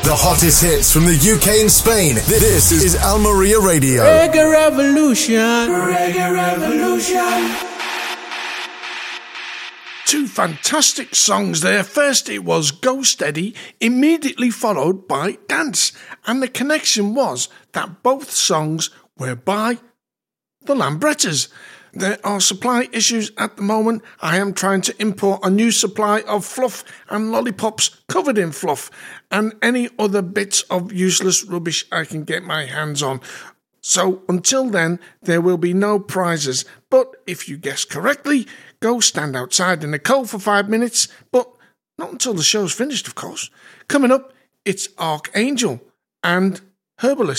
The hottest hits from the UK and Spain. This is Almeria Radio. Reggae Revolution. Reggae Revolution. Two fantastic songs there. First it was Go Steady, immediately followed by Dance. And the connection was that both songs were by the Lambrettas. There are supply issues at the moment. I am trying to import a new supply of fluff and lollipops covered in fluff and any other bits of useless rubbish I can get my hands on. So until then, there will be no prizes. But if you guess correctly, go stand outside in the cold for 5 minutes, but not until the show's finished, of course. Coming up, it's Archangel and Herbalist.